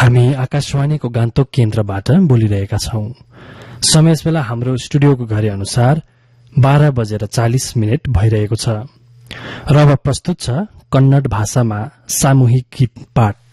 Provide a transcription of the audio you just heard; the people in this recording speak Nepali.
हामी आकाशवाणीको गान्तोक केन्द्रबाट बोलिरहेका छौं। समय बेला हाम्रो स्टुडियोको घडी अनुसार 12:40 भइरहेको छ र अब प्रस्तुत छ कन्नड भाषामा सामूहिक गीत पाठ।